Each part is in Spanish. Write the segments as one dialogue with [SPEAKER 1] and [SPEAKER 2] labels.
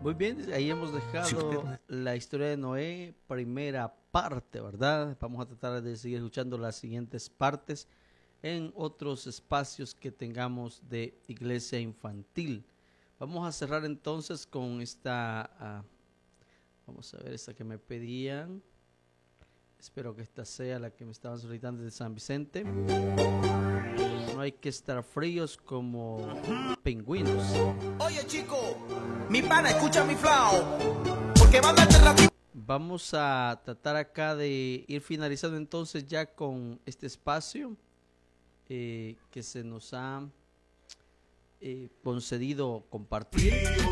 [SPEAKER 1] Muy bien, ahí hemos dejado la historia de Noé, primera parte, ¿verdad? Vamos a tratar de seguir escuchando las siguientes partes en otros espacios que tengamos de iglesia infantil. Vamos a cerrar entonces con esta, vamos a ver esta que me pedían. Espero que esta sea la que me estaban solicitando de San Vicente. No hay que estar fríos como pingüinos.
[SPEAKER 2] Oye chico, mi pana, escucha mi flow, porque va a darte ratito. Vamos
[SPEAKER 1] a tratar acá de ir finalizando entonces ya con este espacio que se nos ha concedido compartir.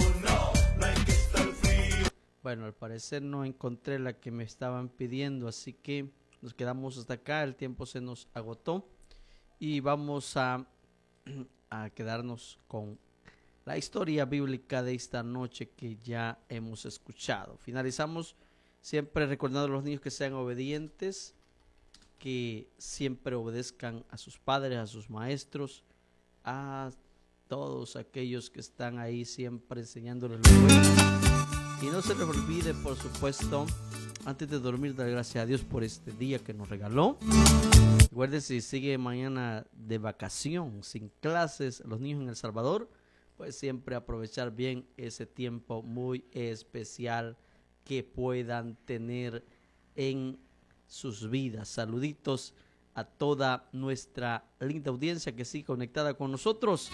[SPEAKER 1] Bueno, al parecer no encontré la que me estaban pidiendo, así que nos quedamos hasta acá, el tiempo se nos agotó y vamos a quedarnos con la historia bíblica de esta noche que ya hemos escuchado. Finalizamos siempre recordando a los niños que sean obedientes, que siempre obedezcan a sus padres, a sus maestros, a todos aquellos que están ahí siempre enseñándoles lo bueno. Y no se les olvide, por supuesto, antes de dormir, dar gracias a Dios por este día que nos regaló. Recuerden, si sigue mañana de vacación, sin clases, los niños en El Salvador, pues siempre aprovechar bien ese tiempo muy especial que puedan tener en sus vidas. Saluditos a toda nuestra linda audiencia que sigue conectada con nosotros.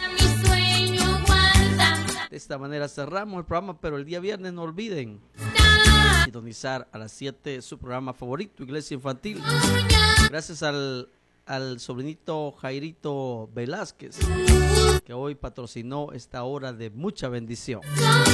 [SPEAKER 1] De esta manera cerramos el programa, pero el día viernes no olviden sintonizar a las 7 su programa favorito, Iglesia Infantil. Gracias al sobrinito Jairito Velázquez, que hoy patrocinó esta hora de mucha bendición.